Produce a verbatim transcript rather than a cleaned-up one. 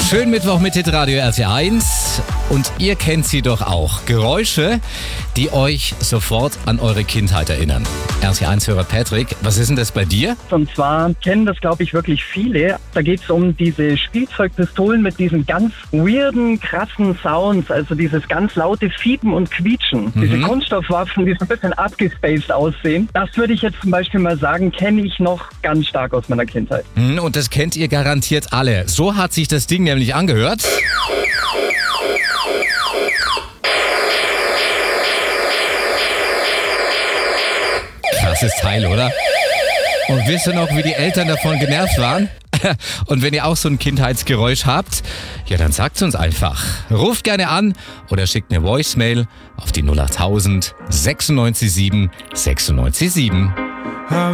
Schönen Mittwoch mit Hitradio R T eins. Und ihr kennt sie doch auch. Geräusche, die euch sofort an eure Kindheit erinnern. R T eins-Hörer Patrick, was ist denn das bei dir? Und zwar kennen das, glaube ich, wirklich viele. Da geht es um diese Spielzeugpistolen mit diesen ganz weirden, krassen Sounds. Also dieses ganz laute Fiepen und Quietschen. Mhm. Diese Kunststoffwaffen, die so ein bisschen abgespaced aussehen. Das würde ich jetzt zum Beispiel mal sagen, kenne ich noch ganz stark aus meiner Kindheit. Mhm, und das kennt ihr garantiert alle. So hat sich das Ding nämlich angehört. Krasses Teil, oder? Und wisst ihr noch, wie die Eltern davon genervt waren? Und wenn ihr auch so ein Kindheitsgeräusch habt, ja, dann sagt's uns einfach. Ruft gerne an oder schickt eine Voicemail auf die null acht tausend sechsundneunzig sieben sechsundneunzig sieben.